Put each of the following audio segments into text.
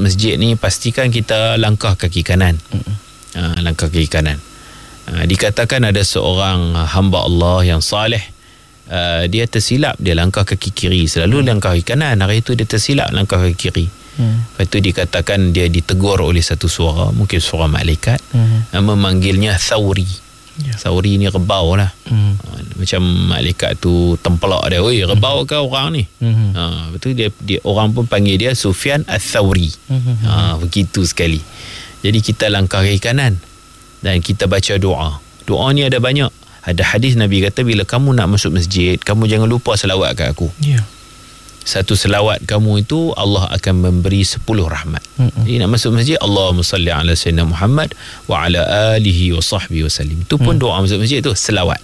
masjid ni, pastikan kita langkah kaki kanan. Langkah kaki kanan. Dikatakan ada seorang hamba Allah yang saleh, dia tersilap, dia langkah kaki kiri, selalu langkah kaki kanan. Hari itu dia tersilap langkah kaki kiri. Lepas itu dikatakan dia ditegur oleh satu suara, mungkin suara malaikat, memanggilnya Thawri. Thawri ni rebau lah. Macam malaikat tu tempelak dia, oi rebau ke orang ni. Betul, dia orang pun panggil dia Sufyan Ats-Tsauri. Begitu sekali. Jadi kita langkah kaki kanan dan kita baca doa. Doa ni ada banyak. Ada hadis Nabi kata, bila kamu nak masuk masjid, kamu jangan lupa selawat kat aku. Satu selawat kamu itu Allah akan memberi 10 rahmat. Jadi nak masuk masjid, Allahumma salli ala sayyidina Muhammad wa ala alihi wa sahbihi wasallim. Itu pun doa masuk masjid tu selawat.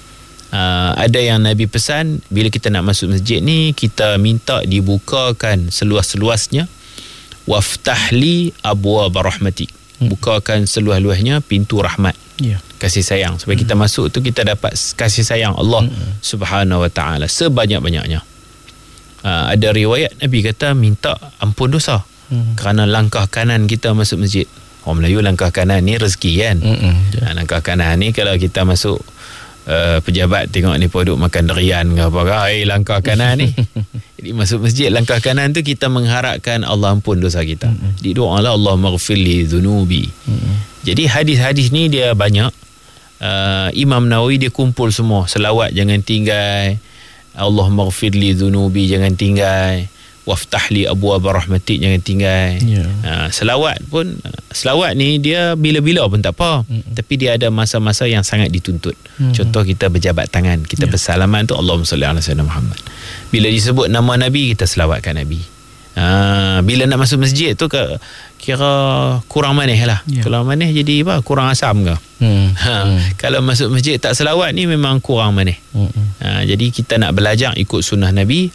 Ada yang Nabi pesan, bila kita nak masuk masjid ni, kita minta dibukakan seluas-luasnya, waftahli abwaab rahmatik. Bukakan seluas-luasnya pintu rahmat, kasih sayang, supaya kita masuk tu kita dapat kasih sayang Allah Subhanahu wa taala sebanyak-banyaknya. Ada riwayat Nabi kata minta ampun dosa kerana langkah kanan kita masuk masjid. Orang Melayu langkah kanan ni rezeki kan. Langkah kanan ni kalau kita masuk pejabat tengok ni duduk makan durian ke apa ke, langkah kanan ni. Jadi masuk masjid langkah kanan tu kita mengharapkan Allah ampun dosa kita. Di doa lah, Allahumma ghfirli dhunubi. Jadi hadis-hadis ni dia banyak. Imam Nawawi dia kumpul semua. Selawat jangan tinggal, Allahumma ghfirli dhunubi jangan tinggal, waftahli abwaab rahmatik jangan tinggal. Selawat pun, selawat ni dia bila-bila pun tak apa, tapi dia ada masa-masa yang sangat dituntut. Contoh kita berjabat tangan, kita bersalaman tu Allahumma salli ala sayyidina Muhammad. Bila disebut nama Nabi, kita selawatkan Nabi. Bila nak masuk masjid tu kira kurang manis lah. Kalau manis jadi apa? Kurang asam ke? Kalau masuk masjid tak selawat ni memang kurang manis. Jadi kita nak belajar ikut sunnah Nabi.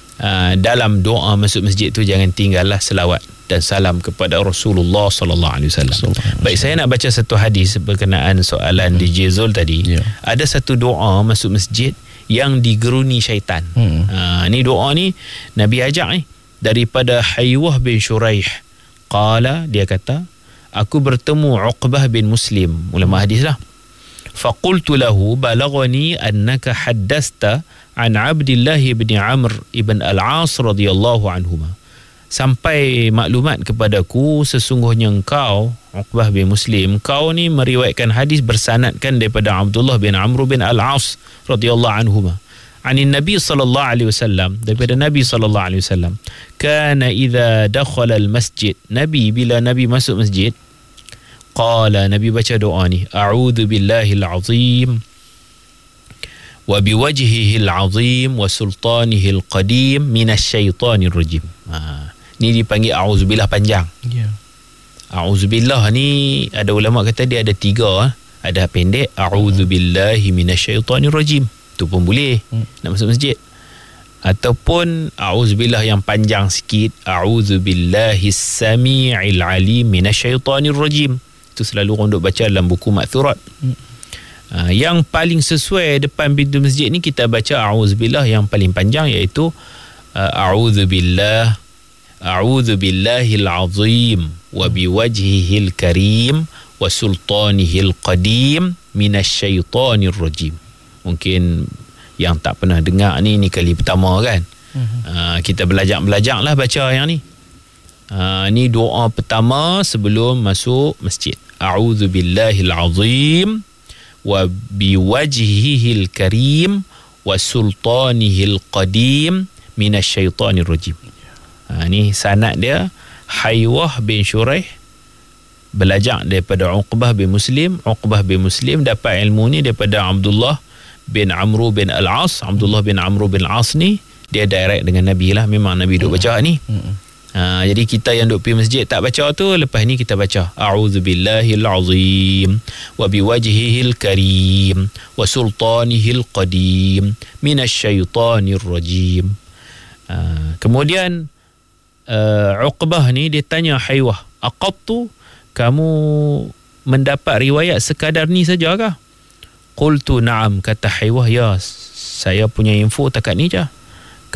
Dalam doa masuk masjid tu jangan tinggallah selawat dan salam kepada Rasulullah sallallahu alaihi wasallam. Baik, saya nak baca satu hadis berkenaan soalan DJ Zul tadi. Ada satu doa masuk masjid yang digeruni syaitan. Ni doa ni Nabi ajak ni daripada Haywah bin Shuraih. Qala, dia kata, aku bertemu Uqbah bin Muslim, ulama hadis lah. Faqultu lahu balaghani annaka haddasta an Abdullah bin Amr ibn al-As radhiyallahu anhuma. Sampai maklumat kepadaku sesungguhnya engkau, Uqbah bin Muslim, kau ni meriwayatkan hadis bersanadkan daripada Abdullah bin Amr bin al-As radhiyallahu anhuma. Anin Nabi sallallahu alaihi wasallam, daripada Nabi sallallahu alaihi wasallam, kana idza dakhala al-masjid, Nabi bila Nabi masuk masjid, qala, Nabi baca doa ni, a'udzu billahil azim wa biwajhihil azim wa sultanihil qadim minasyaitonir rajim. Ni dipanggil a'udzubillah panjang. A'udzubillah ni ada ulama kata dia ada 3. Ada pendek, a'udzubillahi minasyaitonir rajim, tu pun boleh nak masuk masjid. Ataupun a'udzubillah yang panjang sikit, a'udzubillahis sami'il alim minasyaitonir rajim. Itu selalu orang duk baca dalam buku makthurat. Yang paling sesuai depan pintu masjid ni kita baca a'udzubillah yang paling panjang, iaitu a'udzubillahil azim wa biwajhihil karim wa sultanihil qadim minasyaitonir rajim. Mungkin yang tak pernah dengar ni kali pertama kan. Kita belajar lah baca yang ni. Ni doa pertama sebelum masuk masjid. A'udzubillahil azim wa biwajhihil karim wa sultanihil qadim minasyaitonir rajim. Ni sanad dia Haywah bin Shuraih belajar daripada Uqbah bin Muslim. Uqbah bin Muslim dapat ilmu ni daripada Abdullah bin Amr bin al-As. Abdullah bin Amr bin al-As ni dia direct dengan Nabi lah. Memang Nabi duk baca ni. Jadi kita yang duk pergi masjid tak baca tu, lepas ni kita baca a'udzubillahil azim wa biwajhihil karim wa sultanihil qadim minasyaitonir rajim. Kemudian Uqbah ni dia tanya Haywah, aqattu, kamu mendapat riwayat sekadar ni saja kah? Qultu na'am, kata Haywah, ya, saya punya info takat ni je.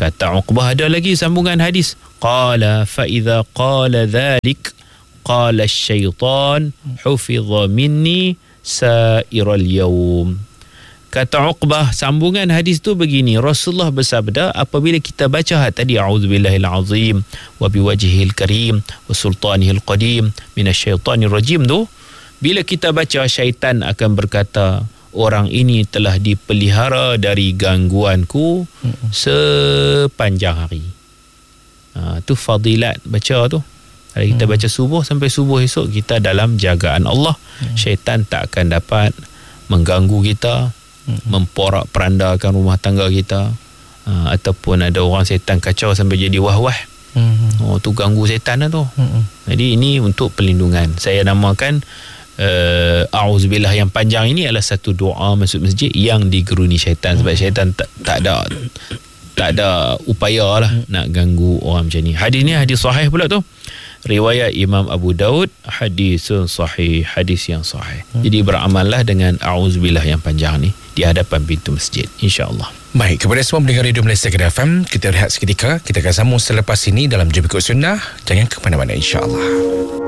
Kata Uqbah, ada lagi sambungan hadis. Qala fa idza qala dhalik qala asy-syaitan hufidha minni sa'iral yawm. Kata Uqbah, sambungan hadis tu begini, Rasulullah bersabda, apabila kita baca tadi a'udzubillahil azim wa biwajhihil karim wa sultanihil qadim minasyaitonir rajim tu, bila kita baca, syaitan akan berkata, orang ini telah dipelihara dari gangguanku sepanjang hari. Tu fadilat baca tu. Kalau kita baca subuh sampai subuh esok, kita dalam jagaan Allah. Syaitan tak akan dapat mengganggu kita, memporak-perandakan rumah tangga kita, ataupun ada orang setan kacau sampai jadi wah-wah. Tu ganggu setan lah tu. Jadi ini untuk perlindungan. Saya namakan A'udzubillah yang panjang ini adalah satu doa masuk masjid yang digeruni syaitan, sebab syaitan tak ada upaya lah nak ganggu orang macam ni. Hadis ni hadis sahih pula tu, riwayat Imam Abu Daud, hadisun sahih, hadis yang sahih. Jadi beramallah dengan A'udzubillah yang panjang ni di hadapan pintu masjid, insya-Allah. Baik, kepada semua pendengar Radio Malaysia Kedah FM, kita rehat seketika. Kita akan sambung selepas ini dalam Jemput Sunnah. Jangan ke mana-mana, insya-Allah.